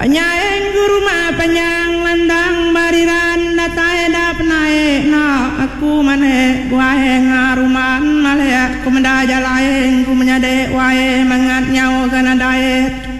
Panyaeng guru ma panyang landang bariran datai da penae na aku mane guae ngaruman malaya kumenda jalaeng ku menyade wae mangat nyau kana daet